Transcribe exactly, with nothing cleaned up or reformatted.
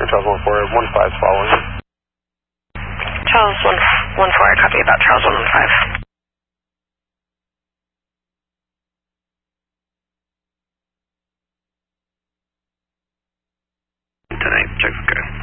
for Charles one four, one five is following you. Charles one one four, I copy about Charles one one five. Tonight, check, okay.